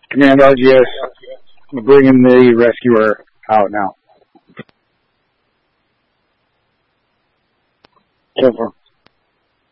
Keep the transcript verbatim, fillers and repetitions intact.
Command R G S, we're bringing the rescuer out now. So far.